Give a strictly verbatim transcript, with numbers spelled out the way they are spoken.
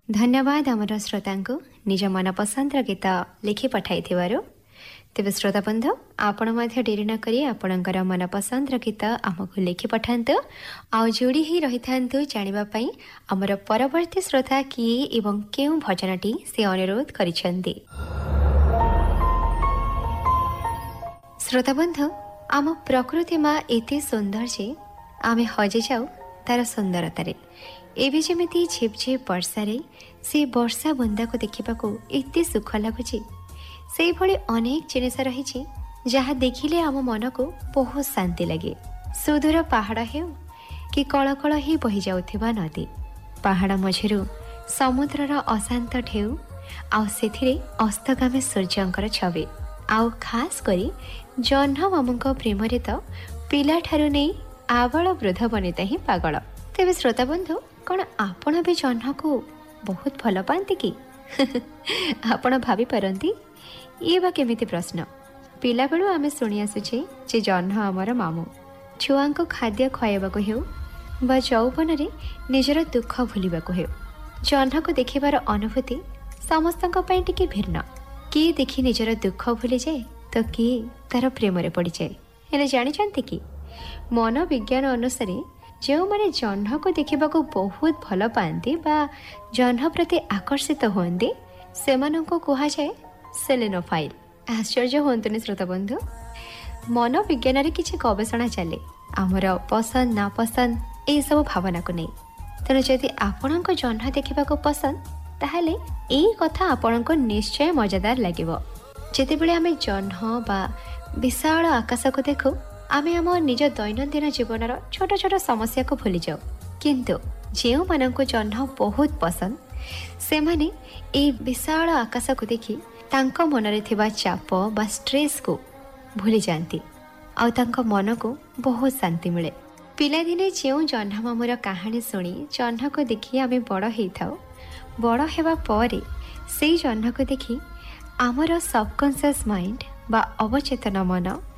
धन्यवाद आमर श्रोता को निज मन पसंद गीत लिखि पठाई तेज श्रोता बंधु आपण डेरी न करी आपणकर मन पसंद गीत आमको लिखि पठातु आ जोड़ी ही रही था जानापी आमर परवर्ती श्रोता किए एवं केउ भजनटी से अनुरोध करिसेंती। श्रोता बंधु आम प्रकृति माँ एते सुंदर जे आमे हजि जाऊ तार सुंदरतारे एवं जमी झिप झिप वर्षारे से वर्षा बुंदा को देखा एते सुख लगुच से भली अनेक जिनिस रही जहाँ देखिले आम मन को बहुत शांति लगे। सुदूर पहाड़ हेउ कि कलकल ही बही जाउथिबा नदी पहाड़ मझिरु समुद्रर अशांत ढेउ आउ सेथिरे अस्तगामी सूर्यंकर छवि आउ खास करी जह्न मामुक प्रेम तो पिला ठारु नहीं आबल वृद्ध बनिता ही पागल। तेबे श्रोता बंधु कौन आपण भी जह्न को बहुत भल पाती कि आपण भावी पारती ये बा केमिति प्रश्न। पिला बेलू आमे शुणी आसुचे जे जह्न आमर मामू छुआ को खाद्य खुआइबाकू हेउ बा यौवन रे निजर दुख भूलिबाकू हेउ जह्न को देखिबार अनुभूति समस्तक पई टिके भिन्न। किए देखि निजर दुख भूली जाए तो किए तार प्रेम रे पड़ी जाए। हेले जानिचंती कि मनोविज्ञान अनुसार जो माने जह्न को देखिबाकू बहुत भल पाती बा जह्न प्रति आकर्षित होती सेमानंको कुहा जाए सेलेनोफाइल। आश्चर्य होंतुनि श्रोता बंधु मनोविज्ञान रे किछि गवेषणा चले आमर पसंद नापसंद ए सब भावना को नहीं। तेणु जदि आपणको जह्न देखिबाकू पसंद ताहले एई कथा आपणको निश्चय मजादार लागिबो। जेतेबेले आमे जह्न बा विशाल आकाश को देखु आमे आम निज दैनंदिन जीवन छोट छोट समस्या को भूली जाऊ किंतु जेउ माननको जह्न बहुत पसंद से माने ए विशाल आकाश को देखि तांको मनरे थिबा चाप बा स्ट्रेस को भूली जाती आउ तांको मन को बहुत शांति मिले। पिलादिने जेउ जह्न मामुर कहानी शुणी जह्न को देखि आमे बड़ हेई थाउ बड़ हेबा परे सेई जह्न को देखि आमर सबकॉन्शियस माइंड बा अवचेतन मन